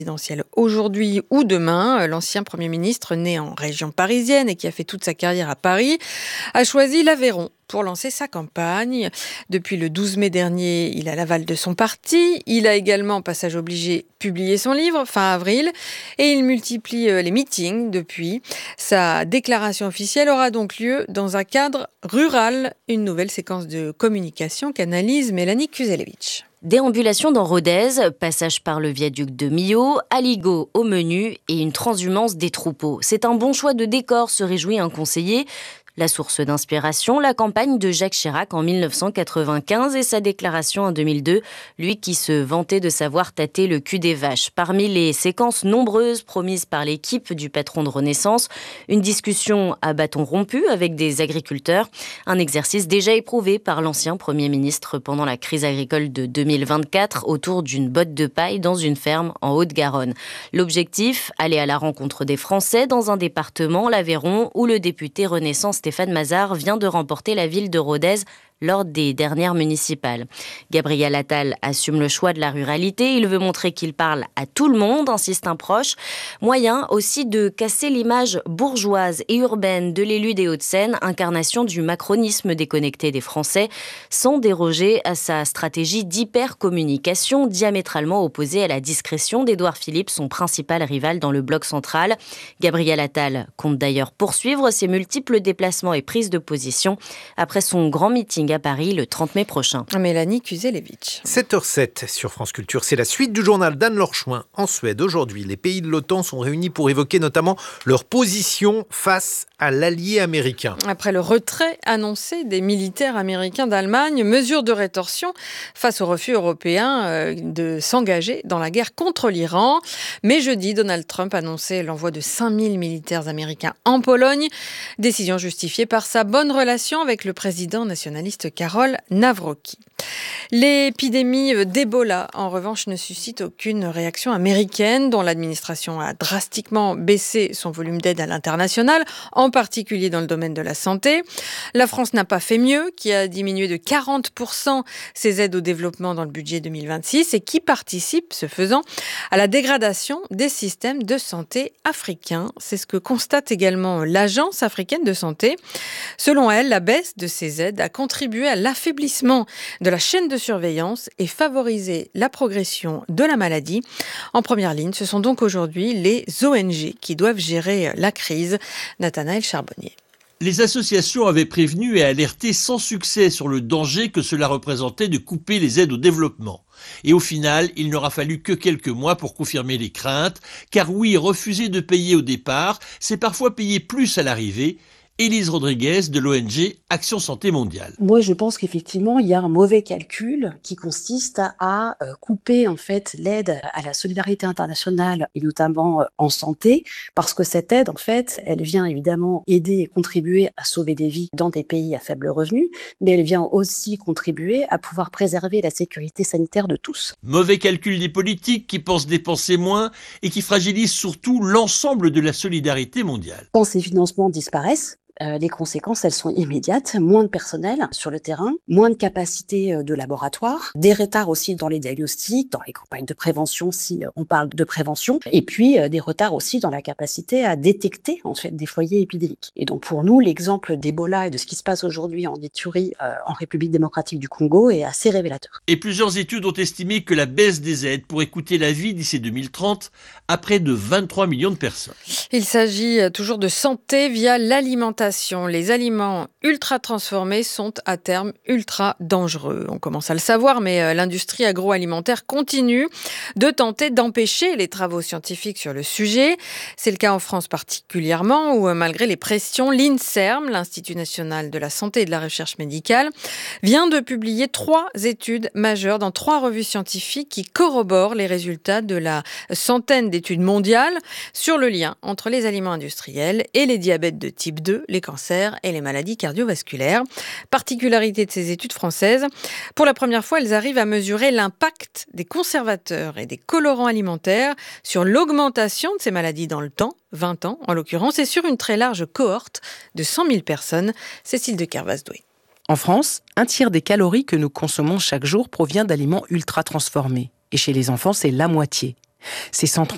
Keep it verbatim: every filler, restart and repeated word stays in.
présidentielle aujourd'hui ou demain. L'ancien Premier ministre, né en région parisienne et qui a fait toute sa carrière à Paris, a choisi l'Aveyron pour lancer sa campagne. Depuis le douze mai dernier, il a l'aval de son parti. Il a également, passage obligé, publié son livre fin avril et il multiplie les meetings depuis. Sa déclaration officielle aura donc lieu dans un cadre rural. Une nouvelle séquence de communication qu'analyse Mélanie Kuzelevitch. Déambulation dans Rodez, passage par le viaduc de Millau, aligot au menu et une transhumance des troupeaux. C'est un bon choix de décor, se réjouit un conseiller. La source d'inspiration, la campagne de Jacques Chirac en dix-neuf cent quatre-vingt-quinze et sa déclaration en deux mille deux, lui qui se vantait de savoir tâter le cul des vaches. Parmi les séquences nombreuses promises par l'équipe du patron de Renaissance, une discussion à bâton rompu avec des agriculteurs, un exercice déjà éprouvé par l'ancien Premier ministre pendant la crise agricole de deux mille vingt-quatre autour d'une botte de paille dans une ferme en Haute-Garonne. L'objectif, aller à la rencontre des Français dans un département, l'Aveyron, où le député Renaissance Stéphane Mazard vient de remporter la ville de Rodez lors des dernières municipales. Gabriel Attal assume le choix de la ruralité. Il veut montrer qu'il parle à tout le monde, insiste un proche. Moyen aussi de casser l'image bourgeoise et urbaine de l'élu des Hauts-de-Seine, incarnation du macronisme déconnecté des Français, sans déroger à sa stratégie d'hypercommunication diamétralement opposée à la discrétion d'Édouard Philippe, son principal rival dans le bloc central. Gabriel Attal compte d'ailleurs poursuivre ses multiples déplacements et prises de position après son grand meeting à Paris le trente mai prochain. Mélanie Kuzelevitch. sept heures sept sur France Culture, c'est la suite du journal d'Anne Lorchouin. En Suède, aujourd'hui, les pays de l'OTAN sont réunis pour évoquer notamment leur position face à l'allié américain. Après le retrait annoncé des militaires américains d'Allemagne, mesure de rétorsion face au refus européen de s'engager dans la guerre contre l'Iran. Mais jeudi, Donald Trump annonçait l'envoi de cinq mille militaires américains en Pologne, décision justifiée par sa bonne relation avec le président nationaliste Karol Nawrocki. L'épidémie d'Ebola, en revanche, ne suscite aucune réaction américaine, dont l'administration a drastiquement baissé son volume d'aide à l'international, en particulier dans le domaine de la santé. La France n'a pas fait mieux, qui a diminué de quarante pour cent ses aides au développement dans le budget deux mille vingt-six et qui participe, ce faisant, à la dégradation des systèmes de santé africains. C'est ce que constate également l'Agence africaine de santé. Selon elle, la baisse de ces aides a contribué à l'affaiblissement de la chaîne de surveillance et favorisé la progression de la maladie. En première ligne, ce sont donc aujourd'hui les O N G qui doivent gérer la crise. Nathanaël Charbonnier. Les associations avaient prévenu et alerté sans succès sur le danger que cela représentait de couper les aides au développement. Et au final, il n'aura fallu que quelques mois pour confirmer les craintes, car oui, refuser de payer au départ, c'est parfois payer plus à l'arrivée. Élise Rodriguez de l'O N G Action Santé Mondiale. Moi, je pense qu'effectivement, il y a un mauvais calcul qui consiste à, à couper en fait l'aide à la solidarité internationale et notamment en santé, parce que cette aide, en fait, elle vient évidemment aider et contribuer à sauver des vies dans des pays à faible revenu, mais elle vient aussi contribuer à pouvoir préserver la sécurité sanitaire de tous. Mauvais calcul des politiques qui pensent dépenser moins et qui fragilisent surtout l'ensemble de la solidarité mondiale. Quand ces financements disparaissent, Euh, les conséquences, elles sont immédiates. Moins de personnel sur le terrain, moins de capacité de laboratoire, des retards aussi dans les diagnostics, dans les campagnes de prévention si on parle de prévention, et puis euh, des retards aussi dans la capacité à détecter en fait des foyers épidémiques. Et donc pour nous, l'exemple d'Ebola et de ce qui se passe aujourd'hui en Ituri, euh, en République démocratique du Congo, est assez révélateur. Et plusieurs études ont estimé que la baisse des aides pourrait coûter la vie d'ici deux mille trente à près de vingt-trois millions de personnes. Il s'agit toujours de santé via l'alimentation. Les aliments ultra transformés sont à terme ultra dangereux. On commence à le savoir, mais l'industrie agroalimentaire continue de tenter d'empêcher les travaux scientifiques sur le sujet. C'est le cas en France particulièrement, où malgré les pressions, l'INSERM, l'Institut national de la santé et de la recherche médicale, vient de publier trois études majeures dans trois revues scientifiques qui corroborent les résultats de la centaine d'études mondiales sur le lien entre les aliments industriels et les diabètes de type deux, les cancers et les maladies cardiovasculaires. Particularité de ces études françaises, pour la première fois, elles arrivent à mesurer l'impact des conservateurs et des colorants alimentaires sur l'augmentation de ces maladies dans le temps, vingt ans en l'occurrence, et sur une très large cohorte de cent mille personnes. Cécile de Kervasdoué. En France, un tiers des calories que nous consommons chaque jour provient d'aliments ultra transformés. Et chez les enfants, c'est la moitié. Ces cent